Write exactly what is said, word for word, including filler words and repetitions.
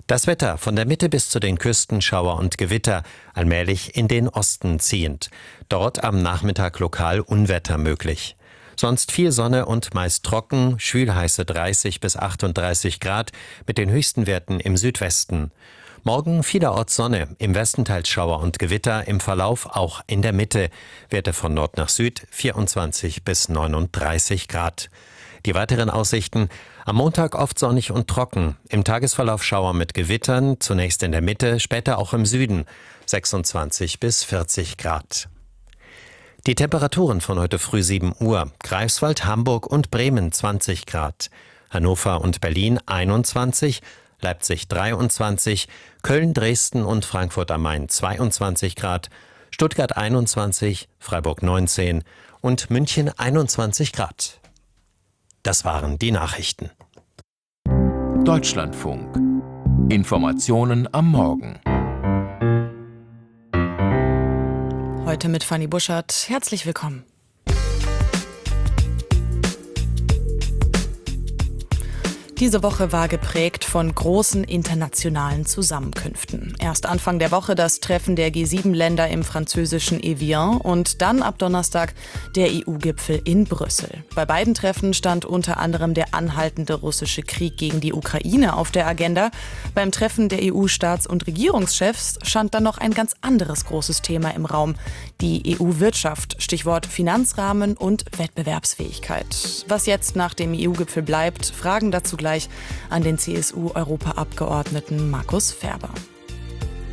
Das Wetter von der Mitte bis zu den Küsten Schauer und Gewitter, allmählich in den Osten ziehend. Dort am Nachmittag lokal Unwetter möglich. Sonst viel Sonne und meist trocken, schwülheiße dreißig bis achtunddreißig Grad mit den höchsten Werten im Südwesten. Morgen vielerorts Sonne, im Westen teils Schauer und Gewitter, im Verlauf auch in der Mitte. Werte von Nord nach Süd vierundzwanzig bis neununddreißig Grad. Die weiteren Aussichten: am Montag oft sonnig und trocken, im Tagesverlauf Schauer mit Gewittern, zunächst in der Mitte, später auch im Süden, sechsundzwanzig bis vierzig Grad. Die Temperaturen von heute früh sieben Uhr: Greifswald, Hamburg und Bremen zwanzig Grad, Hannover und Berlin einundzwanzig, Leipzig dreiundzwanzig, Köln, Dresden und Frankfurt am Main zweiundzwanzig Grad, Stuttgart einundzwanzig, Freiburg neunzehn und München einundzwanzig Grad. Das waren die Nachrichten. Deutschlandfunk. Informationen am Morgen. Heute mit Fanny Buschert. Herzlich willkommen. Diese Woche war geprägt von großen internationalen Zusammenkünften. Erst Anfang der Woche das Treffen der G sieben Länder im französischen Evian und dann ab Donnerstag der E U-Gipfel in Brüssel. Bei beiden Treffen stand unter anderem der anhaltende russische Krieg gegen die Ukraine auf der Agenda. Beim Treffen der E U-Staats- und Regierungschefs stand dann noch ein ganz anderes großes Thema im Raum: die E U-Wirtschaft, Stichwort Finanzrahmen und Wettbewerbsfähigkeit. Was jetzt nach dem E U-Gipfel bleibt, Fragen dazu gleich an den C S U-Europaabgeordneten Markus Ferber.